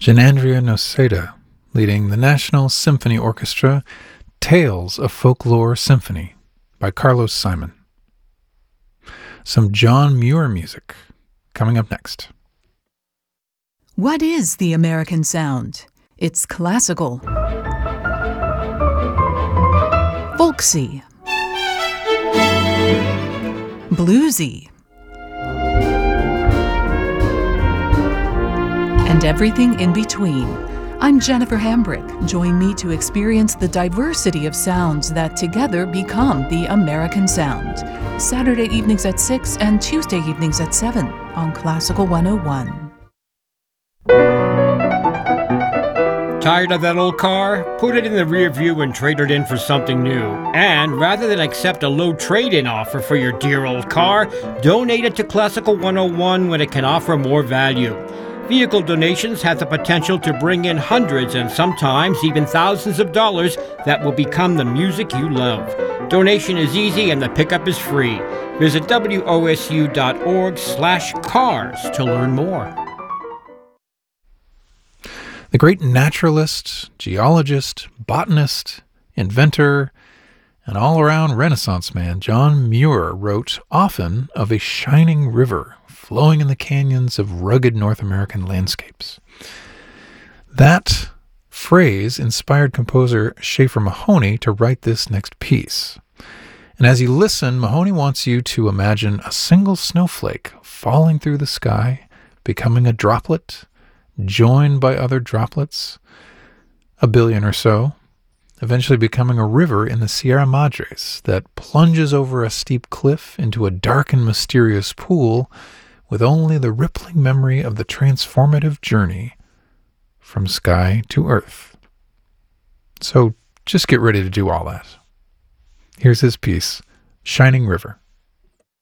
Janandria Noceda, leading the National Symphony Orchestra, Tales of Folklore Symphony by Carlos Simon. Some John Muir music coming up next. What is the American sound? It's classical, folksy, bluesy, and everything in between. I'm Jennifer Hambrick. Join me to experience the diversity of sounds that together become the American sound. Saturday evenings at 6 and Tuesday evenings at 7 on Classical 101. Tired of that old car? Put it in the rear view and trade it in for something new. And rather than accept a low trade-in offer for your dear old car, donate it to Classical 101 when it can offer more value. Vehicle donations have the potential to bring in hundreds and sometimes even thousands of dollars that will become the music you love. Donation is easy and the pickup is free. Visit wosu.org/cars to learn more. The great naturalist, geologist, botanist, inventor, and all-around Renaissance man John Muir wrote often of a shining river flowing in the canyons of rugged North American landscapes. That phrase inspired composer Schaeffer Mahoney to write this next piece. And as you listen, Mahoney wants you to imagine a single snowflake falling through the sky, becoming a droplet, joined by other droplets, a billion or so, eventually becoming a river in the Sierra Madres that plunges over a steep cliff into a dark and mysterious pool with only the rippling memory of the transformative journey from sky to earth. So just get ready to do all that. Here's his piece, Shining River.